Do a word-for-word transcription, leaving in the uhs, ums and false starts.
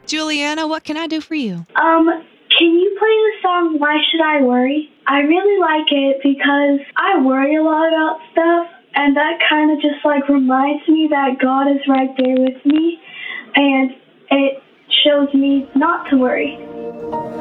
Juliana, what can I do for you? Um, can you play the song Why Should I Worry? I really like it because I worry a lot about stuff, and that kind of just like reminds me that God is right there with me, and it shows me not to worry.